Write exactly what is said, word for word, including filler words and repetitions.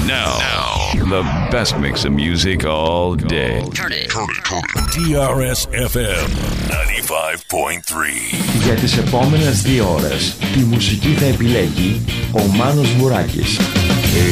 Now, now, the best mix of music all day. Turn it, turn it, turn it. T R S F M ninety-five point three. Για τις επόμενες δύο ώρες τη μουσική θα επιλέγει ο Μάνος Μουράκης.